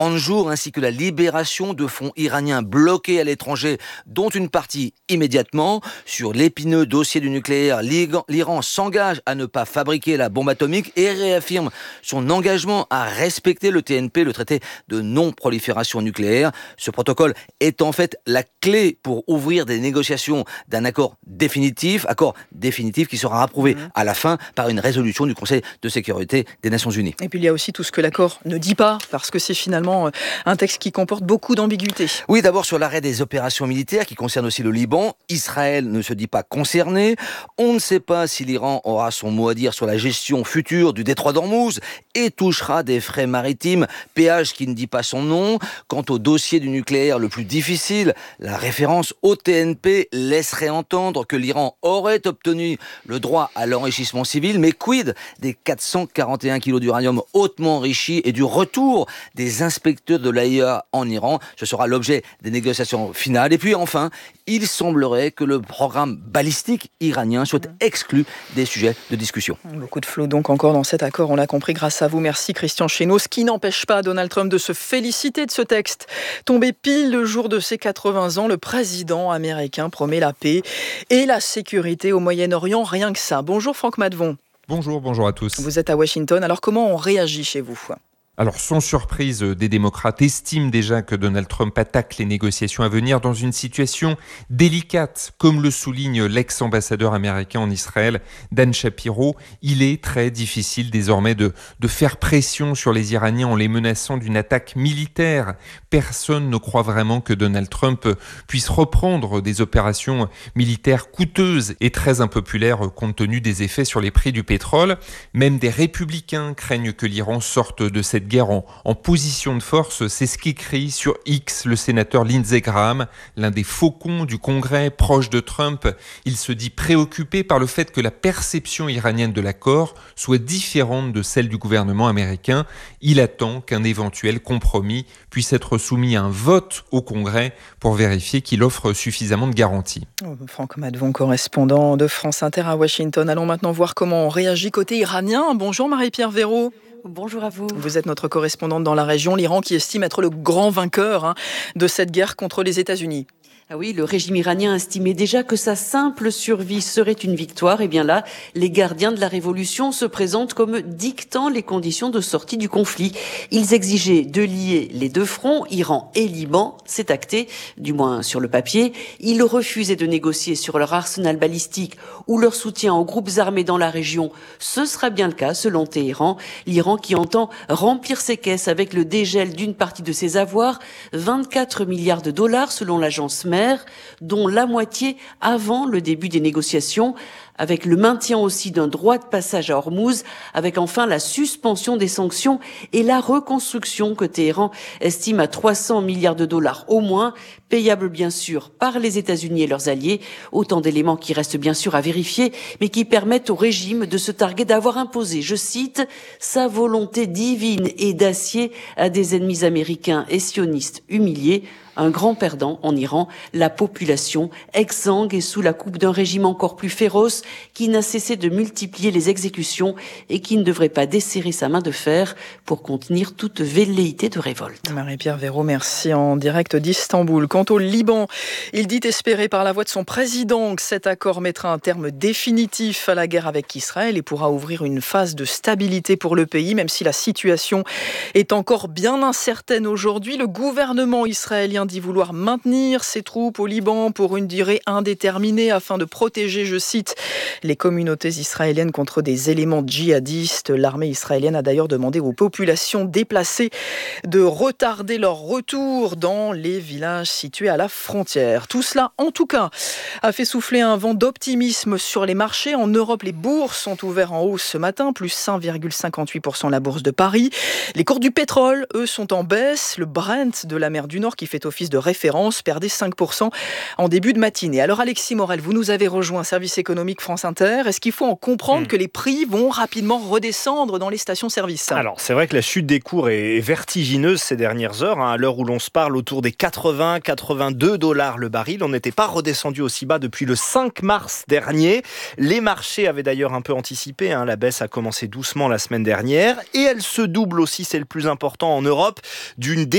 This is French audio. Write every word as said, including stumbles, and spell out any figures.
en jour, ainsi que la libération de fonds iraniens bloqués à l'étranger, dont une partie immédiatement. Sur l'épineux dossier du nucléaire, l'Iran s'engage à ne pas fabriquer la bombe atomique et réaffirme son engagement à respecter le T N P, le traité de non-prolifération nucléaire. Ce protocole est en fait la clé pour ouvrir des négociations d'un accord définitif, accord définitif qui sera approuvé mmh. à la fin par une résolution du Conseil de sécurité des Nations Unies. Et puis il y a aussi tout ce que l'accord ne dit pas, parce que c'est finalement un texte qui comporte beaucoup d'ambiguïté. Oui, d'abord sur l'arrêt des opérations militaires qui concerne aussi le Liban. Israël ne se dit pas concerné. On ne sait pas si l'Iran aura son mot à dire sur la gestion future du détroit d'Ormuz et touchera des frais maritimes, péage qui ne dit pas son nom. Quant au dossier du nucléaire le plus difficile, la référence au T N P laisserait entendre que l'Iran aurait obtenu le droit à l'enrichissement civil, mais quid des quatre cent quarante et un kilos d'uranium hautement enrichi et du retour des inspecteurs de l'A I A en Iran? Ce sera l'objet des négociations finales. Et puis enfin, il semblerait que le programme balistique iranien soit exclu des sujets de discussion. Beaucoup de flou donc encore dans cet accord, on l'a compris grâce à vous. Merci Christian Chesneau. Ce qui n'empêche pas Donald Trump de se féliciter de ce texte. Tombé pile le jour de ses quatre-vingts ans, le président américain promet la paix et la sécurité au Moyen-Orient, rien que ça. Bonjour Franck Madvon. Bonjour, bonjour à tous. Vous êtes à Washington, alors comment on réagit chez vous ? Alors, sans surprise, des démocrates estiment déjà que Donald Trump attaque les négociations à venir dans une situation délicate. Comme le souligne l'ex-ambassadeur américain en Israël, Dan Shapiro, il est très difficile désormais de, de faire pression sur les Iraniens en les menaçant d'une attaque militaire. Personne ne croit vraiment que Donald Trump puisse reprendre des opérations militaires coûteuses et très impopulaires compte tenu des effets sur les prix du pétrole. Même des républicains craignent que l'Iran sorte de cette guerre en, en position de force. C'est ce qu'écrit sur X le sénateur Lindsey Graham, l'un des faucons du Congrès proche de Trump. Il se dit préoccupé par le fait que la perception iranienne de l'accord soit différente de celle du gouvernement américain. Il attend qu'un éventuel compromis puisse être soumis à un vote au Congrès pour vérifier qu'il offre suffisamment de garanties. Franck Madvon, correspondant de France Inter à Washington. Allons maintenant voir comment on réagit côté iranien. Bonjour Marie-Pierre Véraud. Bonjour à vous. Vous êtes notre correspondante dans la région, l'Iran qui estime être le grand vainqueur hein, de cette guerre contre les États-Unis. Ah oui, le régime iranien estimait déjà que sa simple survie serait une victoire. Et bien là, les gardiens de la révolution se présentent comme dictant les conditions de sortie du conflit. Ils exigeaient de lier les deux fronts, Iran et Liban. C'est acté, du moins sur le papier. Ils refusaient de négocier sur leur arsenal balistique ou leur soutien aux groupes armés dans la région. Ce sera bien le cas, selon Téhéran. L'Iran qui entend remplir ses caisses avec le dégel d'une partie de ses avoirs, vingt-quatre milliards de dollars selon l'agence M E R, dont la moitié avant le début des négociations, avec le maintien aussi d'un droit de passage à Ormuz, avec enfin la suspension des sanctions et la reconstruction que Téhéran estime à trois cents milliards de dollars au moins, payable bien sûr par les États-Unis et leurs alliés. Autant d'éléments qui restent bien sûr à vérifier, mais qui permettent au régime de se targuer d'avoir imposé, je cite, sa volonté divine et d'acier à des ennemis américains et sionistes humiliés. Un grand perdant en Iran, la population exsangue et sous la coupe d'un régime encore plus féroce qui n'a cessé de multiplier les exécutions et qui ne devrait pas desserrer sa main de fer pour contenir toute velléité de révolte. Marie-Pierre Véraud, merci en direct d'Istanbul. Quant au Liban, il dit espérer par la voix de son président que cet accord mettra un terme définitif à la guerre avec Israël et pourra ouvrir une phase de stabilité pour le pays, même si la situation est encore bien incertaine aujourd'hui. Le gouvernement israélien dit vouloir maintenir ses troupes au Liban pour une durée indéterminée afin de protéger, je cite, les communautés israéliennes contre des éléments djihadistes. L'armée israélienne a d'ailleurs demandé aux populations déplacées de retarder leur retour dans les villages situés à la frontière. Tout cela, en tout cas, a fait souffler un vent d'optimisme sur les marchés. En Europe, les bourses sont ouvertes en hausse ce matin, plus cinq virgule cinquante-huit pour cent la bourse de Paris. Les cours du pétrole, eux, sont en baisse. Le Brent de la mer du Nord, qui fait office de référence, perdait cinq pour cent en début de matinée. Alors Alexis Morel, vous nous avez rejoint, service économique France Inter. Est-ce qu'il faut en comprendre mmh. que les prix vont rapidement redescendre dans les stations-service ? Alors c'est vrai que la chute des cours est vertigineuse ces dernières heures. Hein, à l'heure où l'on se parle, autour des quatre-vingts à quatre-vingt-deux dollars le baril. On n'était pas redescendu aussi bas depuis le cinq mars dernier. Les marchés avaient d'ailleurs un peu anticipé. Hein, la baisse a commencé doucement la semaine dernière. Et elle se double aussi, c'est le plus important en Europe, d'une